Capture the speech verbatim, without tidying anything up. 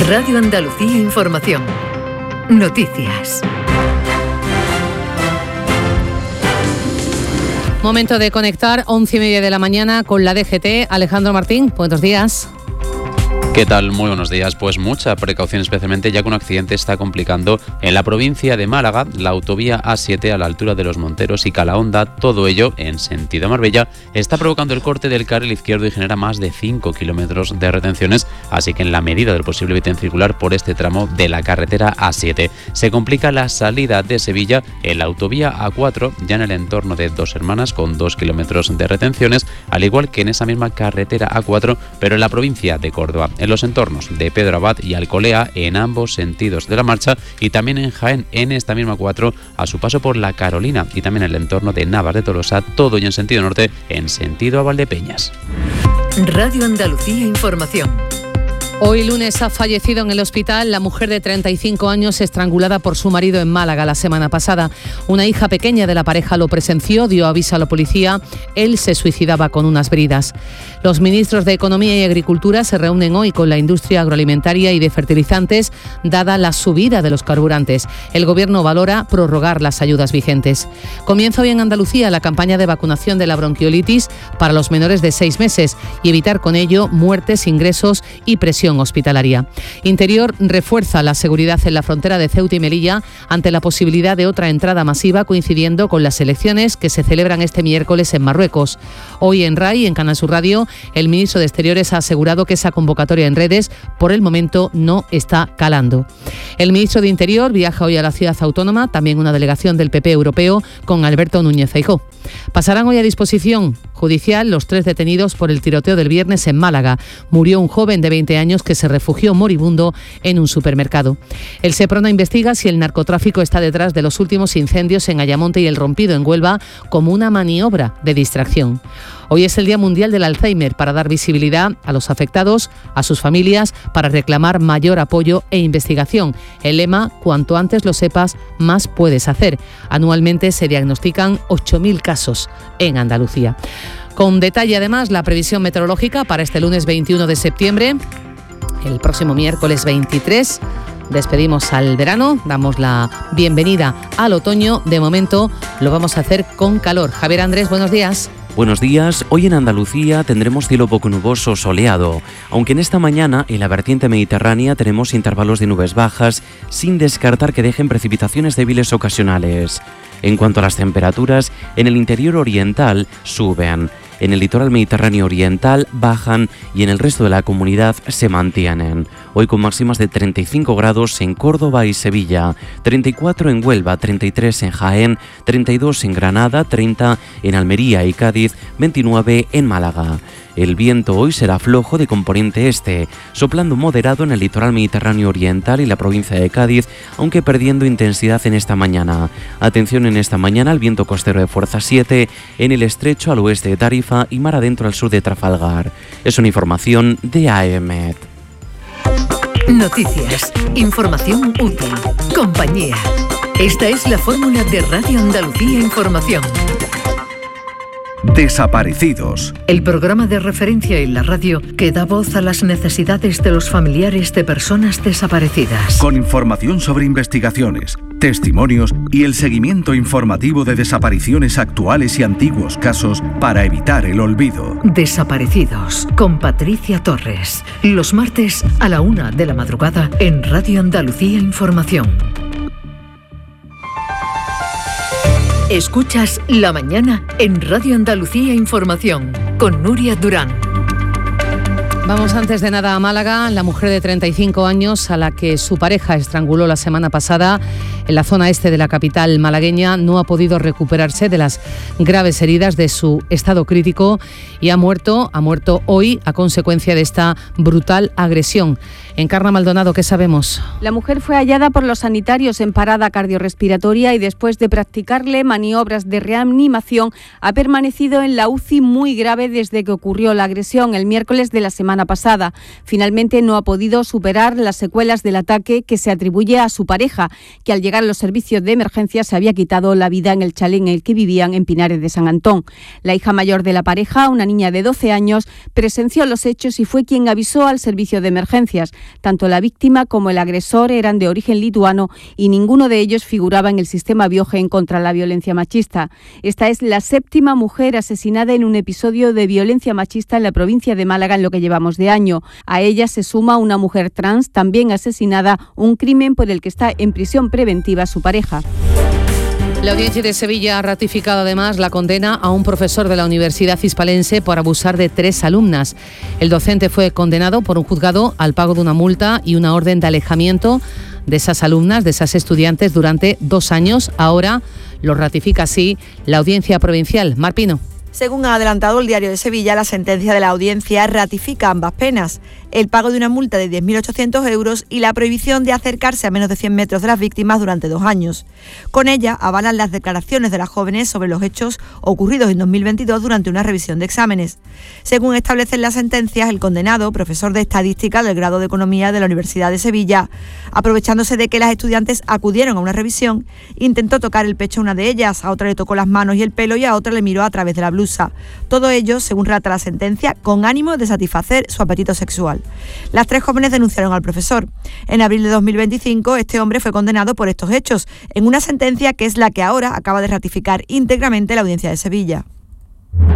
Radio Andalucía Información. Noticias. Momento de conectar, once y media de la mañana con la D G T. Alejandro Martín, buenos días. ¿Qué tal? Muy buenos días. Pues mucha precaución, especialmente ya que un accidente está complicando en la provincia de Málaga, la autovía A siete a la altura de Los Monteros y Calahonda. Todo ello en sentido Marbella está provocando el corte del carril izquierdo y genera más de cinco kilómetros de retenciones, así que en la medida del posible eviten circular por este tramo de la carretera A siete. Se complica la salida de Sevilla en la autovía A cuatro, ya en el entorno de Dos Hermanas, con dos kilómetros de retenciones, al igual que en esa misma carretera A cuatro, pero en la provincia de Córdoba, en los entornos de Pedro Abad y Alcolea, en ambos sentidos de la marcha, y también en Jaén, en esta misma cuatro, a su paso por la Carolina, y también en el entorno de Navas de Tolosa, todo y en sentido norte, en sentido a Valdepeñas. Radio Andalucía Información. Hoy lunes ha fallecido en el hospital la mujer de treinta y cinco años estrangulada por su marido en Málaga la semana pasada. Una hija pequeña de la pareja lo presenció, dio aviso a la policía. Él se suicidaba con unas bridas. Los ministros de Economía y Agricultura se reúnen hoy con la industria agroalimentaria y de fertilizantes, dada la subida de los carburantes. El Gobierno valora prorrogar las ayudas vigentes. Comienza hoy en Andalucía la campaña de vacunación de la bronquiolitis para los menores de seis meses y evitar con ello muertes, ingresos y presión hospitalaria. Interior refuerza la seguridad en la frontera de Ceuta y Melilla ante la posibilidad de otra entrada masiva coincidiendo con las elecciones que se celebran este miércoles en Marruecos. Hoy en RAI, en Canal Sur Radio, el ministro de Exteriores ha asegurado que esa convocatoria en redes por el momento no está calando. El ministro de Interior viaja hoy a la ciudad autónoma, también una delegación del P P europeo con Alberto Núñez Feijóo. Pasarán hoy a disposición judicial los tres detenidos por el tiroteo del viernes en Málaga. Murió un joven de veinte años que se refugió moribundo en un supermercado. El Seprona investiga si el narcotráfico está detrás de los últimos incendios en Ayamonte y El Rompido, en Huelva, como una maniobra de distracción. Hoy es el Día Mundial del Alzheimer, para dar visibilidad a los afectados, a sus familias, para reclamar mayor apoyo e investigación. El lema, cuanto antes lo sepas, más puedes hacer. Anualmente se diagnostican ocho mil casos en Andalucía. Con detalle, además, la previsión meteorológica para este lunes veintiuno de septiembre. El próximo miércoles veintitrés despedimos al verano, damos la bienvenida al otoño. De momento lo vamos a hacer con calor. Javier Andrés, buenos días. Buenos días. Hoy en Andalucía tendremos cielo poco nuboso, soleado, aunque en esta mañana en la vertiente mediterránea tenemos intervalos de nubes bajas, sin descartar que dejen precipitaciones débiles ocasionales. En cuanto a las temperaturas, en el interior oriental suben. En el litoral mediterráneo oriental bajan y en el resto de la comunidad se mantienen. Hoy con máximas de treinta y cinco grados en Córdoba y Sevilla, treinta y cuatro en Huelva, treinta y tres en Jaén, treinta y dos en Granada, treinta en Almería y Cádiz, veintinueve en Málaga. El viento hoy será flojo de componente este, soplando moderado en el litoral mediterráneo oriental y la provincia de Cádiz, aunque perdiendo intensidad en esta mañana. Atención en esta mañana al viento costero de fuerza siete en el estrecho al oeste de Tarifa y mar adentro al sur de Trafalgar. Es una información de A E M E T. Noticias, información útil, compañía. Esta es la fórmula de Radio Andalucía Información. Desaparecidos. El programa de referencia en la radio que da voz a las necesidades de los familiares de personas desaparecidas. Con información sobre investigaciones, testimonios y el seguimiento informativo de desapariciones actuales y antiguos casos para evitar el olvido. Desaparecidos, con Patricia Torres. Los martes a la una de la madrugada en Radio Andalucía Información. Escuchas La Mañana en Radio Andalucía Información con Nuria Durán. Vamos antes de nada a Málaga. La mujer de treinta y cinco años a la que su pareja estranguló la semana pasada en la zona este de la capital malagueña no ha podido recuperarse de las graves heridas de su estado crítico y ha muerto, ha muerto hoy a consecuencia de esta brutal agresión. Encarna Maldonado, ¿qué sabemos? La mujer fue hallada por los sanitarios en parada cardiorrespiratoria y después de practicarle maniobras de reanimación ha permanecido en la U C I muy grave desde que ocurrió la agresión el miércoles de la semana pasada. Finalmente no ha podido superar las secuelas del ataque que se atribuye a su pareja, que al llegar llegar los servicios de emergencia se había quitado la vida en el chalet en el que vivían en Pinares de San Antón. La hija mayor de la pareja, una niña de doce años, presenció los hechos y fue quien avisó al servicio de emergencias. Tanto la víctima como el agresor eran de origen lituano y ninguno de ellos figuraba en el sistema Biogen contra la violencia machista. Esta es la séptima mujer asesinada en un episodio de violencia machista en la provincia de Málaga en lo que llevamos de año. A ella se suma una mujer trans también asesinada, un crimen por el que está en prisión preventiva su pareja. La Audiencia de Sevilla ha ratificado además la condena a un profesor de la Universidad Hispalense por abusar de tres alumnas. El docente fue condenado por un juzgado al pago de una multa y una orden de alejamiento de esas alumnas, de esas estudiantes, durante dos años. Ahora lo ratifica así la Audiencia Provincial. Mar Pino. Según ha adelantado el Diario de Sevilla, la sentencia de la audiencia ratifica ambas penas, el pago de una multa de diez mil ochocientos euros y la prohibición de acercarse a menos de cien metros de las víctimas durante dos años. Con ella avalan las declaraciones de las jóvenes sobre los hechos ocurridos en dos mil veintidós durante una revisión de exámenes. Según establecen las sentencias, el condenado, profesor de Estadística del grado de Economía de la Universidad de Sevilla, aprovechándose de que las estudiantes acudieron a una revisión, intentó tocar el pecho a una de ellas, a otra le tocó las manos y el pelo y a otra le miró a través de la blusa. Todo ello, según relata la sentencia, con ánimo de satisfacer su apetito sexual. Las tres jóvenes denunciaron al profesor. En abril de dos mil veinticinco, este hombre fue condenado por estos hechos, en una sentencia que es la que ahora acaba de ratificar íntegramente la Audiencia de Sevilla.